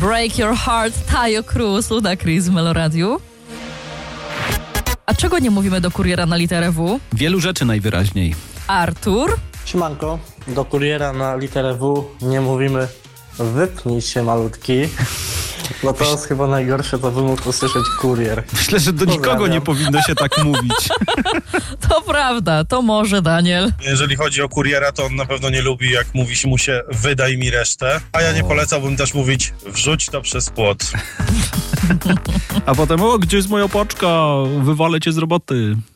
Break Your Heart, Taio Cruz, Ludacris w Meloradiu. A czego nie mówimy do kuriera na literę W? Wielu rzeczy najwyraźniej. Artur. Siemanko, do kuriera na literę W nie mówimy wypnij się malutki, bo to jest chyba najgorsze, co by mógł usłyszeć kurier. Myślę, że do nikogo nie powinno się tak mówić. To prawda, to może Daniel. Jeżeli chodzi o kuriera, to on na pewno nie lubi, jak mówi mu się wydaj mi resztę, a ja nie polecałbym też mówić wrzuć to przez płot. A potem, gdzie jest moja paczka? Wywalę cię z roboty.